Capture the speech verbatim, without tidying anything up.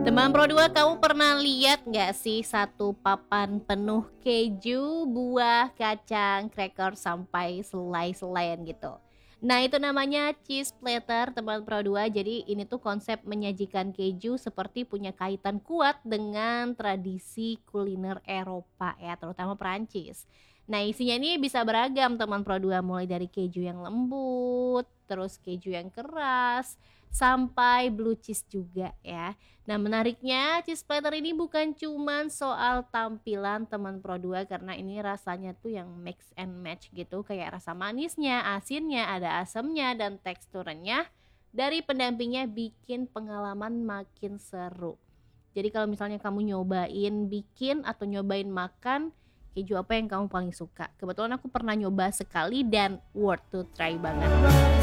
Teman Pro dua, kamu pernah lihat nggak sih satu papan penuh keju, buah, kacang, cracker, sampai selai-selaian gitu? Nah, itu namanya cheese platter, teman Pro dua. Jadi ini tuh konsep menyajikan keju seperti punya kaitan kuat dengan tradisi kuliner Eropa ya, terutama Prancis. Nah, isinya ini bisa beragam teman Pro dua, mulai dari keju yang lembut, terus keju yang keras, sampai blue cheese juga ya. Nah, menariknya cheese platter ini bukan cuman soal tampilan teman Pro dua, karena ini rasanya tuh yang mix and match gitu, kayak rasa manisnya, asinnya, ada asemnya, dan teksturnya dari pendampingnya bikin pengalaman makin seru. Jadi kalau misalnya kamu nyobain bikin atau nyobain makan, keju apa yang kamu paling suka? Kebetulan aku pernah nyoba sekali dan worth to try banget.